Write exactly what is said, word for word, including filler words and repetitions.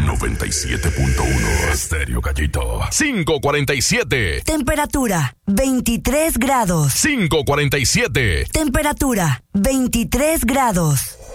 noventa y siete punto uno Estéreo Gallito. cinco cuarenta y siete. Temperatura veintitrés grados. cinco cuarenta y siete. Temperatura veintitrés grados.